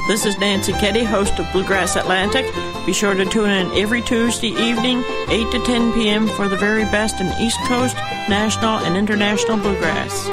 This is Nancy Keddy, host of Bluegrass Atlantic. Be sure to tune in every Tuesday evening, 8 to 10 p.m. for the very best in East Coast, national, and international bluegrass.